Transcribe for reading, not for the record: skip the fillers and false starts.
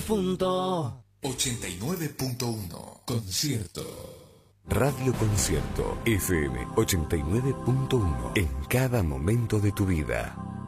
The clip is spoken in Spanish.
89.1 Concierto. Radio Concierto FM 89.1 en cada momento de tu vida.